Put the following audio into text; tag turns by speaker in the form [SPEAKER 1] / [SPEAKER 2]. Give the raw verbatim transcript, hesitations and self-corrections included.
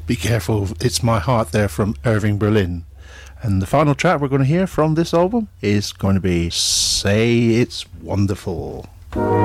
[SPEAKER 1] Be Careful, It's My Heart there from Irving Berlin. And the final track we're going to hear from this album is going to be Say It's Wonderful.